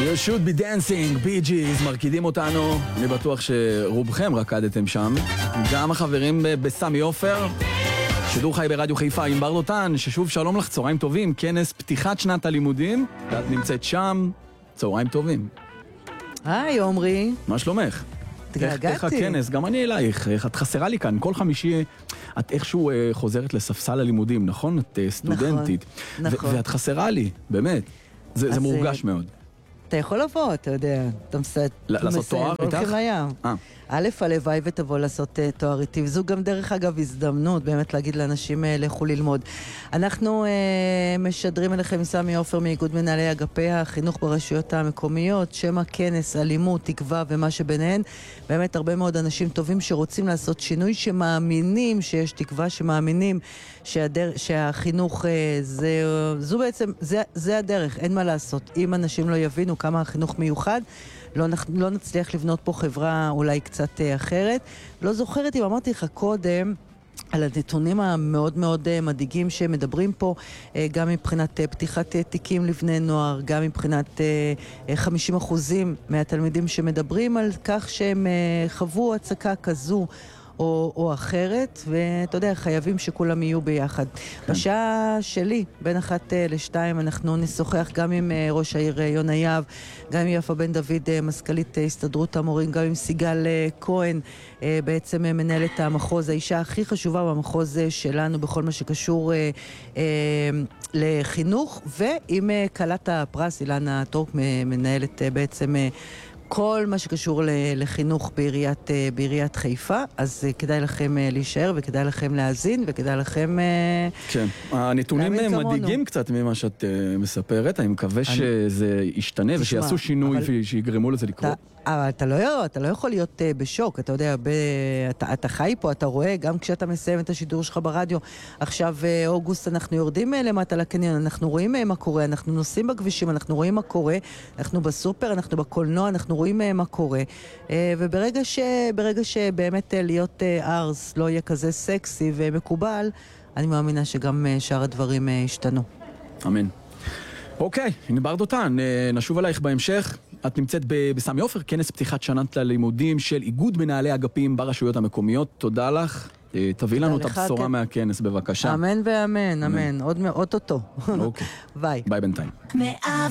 You should be dancing, Bee Gees, מרקידים אותנו. אני בטוח שרובכם רקדתם שם. גם החברים בסמי עופר, שידור חי ברדיו חיפה עם בר דותן, ששוב שלום לך, צהריים טובים, כנס פתיחת שנת הלימודים, ואת נמצאת שם, צהריים טובים. היי, עומרי. מה שלומך? תגעגעתי. איך הכנס? גם אני אלייך, את חסרה לי כאן, כל חמישי את איכשהו חוזרת לספסל הלימודים, נכון? את סטודנטית. נכון. ואת חסרה לי, באמת. זה מורגש מאוד. אתה יכול לבוא, אתה יודע, אתה לעשות תואר איתך? הולכים לים. א', הלוואי ותבוא לעשות תואר איתי, וזו גם דרך אגב הזדמנות באמת להגיד לאנשים לכו ללמוד. אנחנו משדרים אליכם מסמי עופר מאיגוד מנהלי אגפי החינוך ברשויות המקומיות, שם הכנס, אלימות, תקווה ומה שביניהן. באמת הרבה מאוד אנשים טובים שרוצים לעשות שינוי, שמאמינים שיש תקווה, שמאמינים שהחינוך זו בעצם, זה הדרך, אין מה לעשות. אם אנשים לא יבינו כמה החינוך מיוחד, לא נצליח לבנות פה חברה אולי קצת אחרת. לא זוכרת אם אמרתי לך קודם על הנתונים המאוד מאוד מדאיגים שמדברים פה, גם מבחינת פתיחת תיקים לבני נוער, גם מבחינת 50% מהתלמידים שמדברים על כך שהם חוו הצקה כזו או אחרת, ואתה יודע, חייבים שכולם יהיו ביחד. בשעה שלי, בין 1 ל-2, אנחנו נשוחח גם עם ראש העיר יונה יהב, גם עם יפה בן דוד, מזכ"לית הסתדרות המורים, גם עם סיגל כהן, בעצם מנהלת המחוז, האישה הכי חשובה במחוז שלנו, בכל מה שקשור לחינוך, ועם קלת הפרס, אילנה טורק, מנהלת בעצם כל מה שקשור לחינוך בעיריית חיפה, אז כדאי לכם להישאר וכדאי לכם להאזין וכדאי לכם כן, הנתונים מדאיגים קצת ממה שאת מספרת, אני מקווה שזה ישתנה ושיעשו שינוי ושיגרמו לזה לקרות. אתה לא יכול להיות בשוק, אתה יודע, אתה חי פה, אתה רואה, גם כשאתה מסיים את השידור שלך ברדיו, עכשיו אוגוסט אנחנו יורדים למטה לקניון, אנחנו רואים מה קורה, אנחנו נוסעים בכבישים, אנחנו רואים מה קורה, אנחנו בסופר, אנחנו בקולנוע, אנחנו רואים מה קורה, וברגע שבאמת להיות ארס לא יהיה כזה סקסי ומקובל, אני מאמינה שגם שאר הדברים ישתנו. אמן. אוקיי, הנה בר דותן, נשוב עלייך בהמשך. את נמצאת בסמי עופר, כנס פתיחת שנת הלימודים של איגוד מנהלי אגפים ברשויות המקומיות. תודה לך. תביא לנו את הבשורה מהכנס, בבקשה. אמן ואמן, אמן. עוד אותו. אוקיי. ביי. ביי בינתיים.